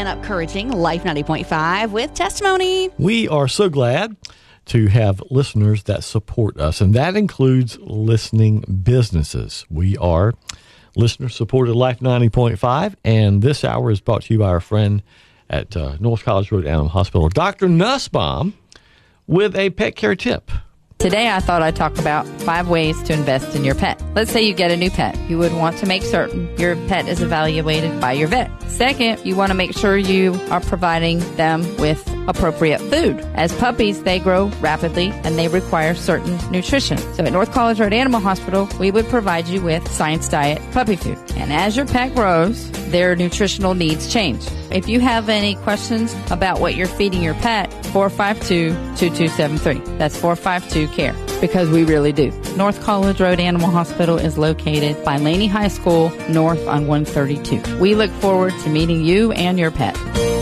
and encouraging Life 90.5 with testimony. We are so glad to have listeners that support us, and that includes listening businesses. We are listener-supported Life 90.5, and this hour is brought to you by our friend at North College Road Animal Hospital, Dr. Nussbaum, with a pet care tip. Today, I thought I'd talk about 5 ways to invest in your pet. Let's say you get a new pet. You would want to make certain your pet is evaluated by your vet. Second, you want to make sure you are providing them with appropriate food. As puppies, they grow rapidly and they require certain nutrition. So at North College Road Animal Hospital, we would provide you with Science Diet puppy food. And as your pet grows, their nutritional needs change. If you have any questions about what you're feeding your pet, 452-2273. That's 452-CARE, because we really do. North College Road Animal Hospital is located by Laney High School, north on 132. We look forward to meeting you and your pet.